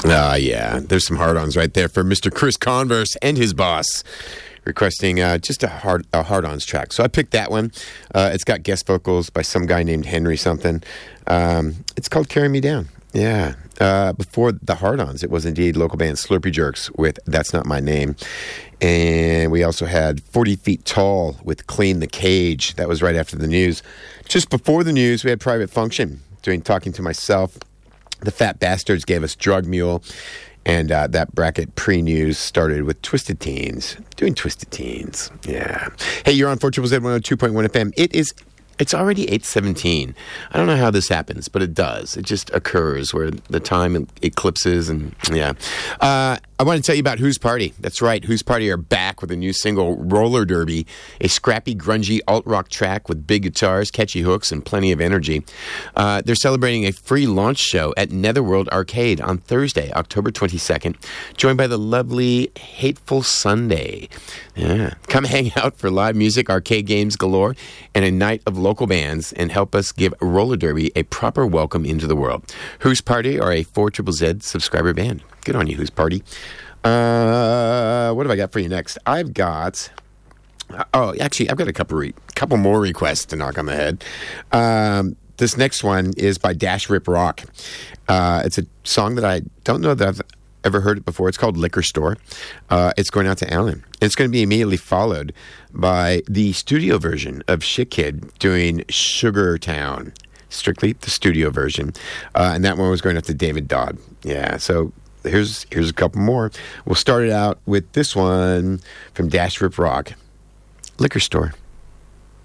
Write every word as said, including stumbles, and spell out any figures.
Ah, uh, yeah. There's some hard-ons right there for Mister Chris Converse and his boss, requesting uh, just a hard a hard-ons track. So I picked that one. Uh, it's got guest vocals by some guy named Henry something. Um, it's called Carry Me Down. Yeah. Uh, before the hard-ons, it was indeed local band Slurpee Jerks with That's Not My Name. And we also had forty Feet Tall with Clean the Cage. That was right after the news. Just before the news, we had Private Function doing Talking to Myself. The Fat Bastards gave us Drug Mule. And uh, that bracket pre-news started with Twisted Teens. Doing Twisted Teens. Yeah. Hey, you're on four Z Z one oh two point one F M. It is... It's already eight seventeen. I don't know how this happens, but it does. It just occurs where the time eclipses and, yeah. Uh, I want to tell you about Who's Party. That's right. Who's Party are back with a new single, Roller Derby, a scrappy, grungy alt-rock track with big guitars, catchy hooks, and plenty of energy. Uh, they're celebrating a free launch show at Netherworld Arcade on Thursday, October twenty-second, joined by the lovely Hateful Sunday. Yeah. Come hang out for live music, arcade games galore, and a night of local bands, and help us give Roller Derby a proper welcome into the world. Who's Party are a four Z Z subscriber band. Good on you, Who's Party. Uh, what have I got for you next? I've got... Oh, actually, I've got a couple re- couple more requests to knock on the head. Um, this next one is by Dash Rip Rock. Uh, it's a song that I don't know that I've ever heard it before. It's called Liquor Store. Uh, it's going out to Alan. And it's going to be immediately followed by the studio version of Shit Kid doing Sugar Town. Strictly the studio version. Uh, and that one was going out to David Dodd. Yeah, so here's here's a couple more. We'll start it out with this one from Dash Rip Rock. Liquor Store.